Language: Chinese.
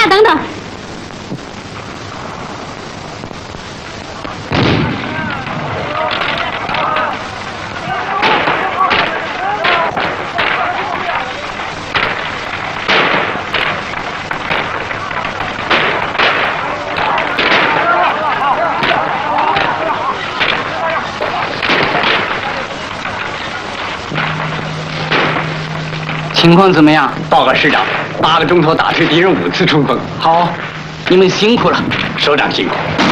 下，等等。 情况怎么样？ 报告师长，8个钟头打退敌人5次冲锋。 好，你们辛苦了。 首长辛苦。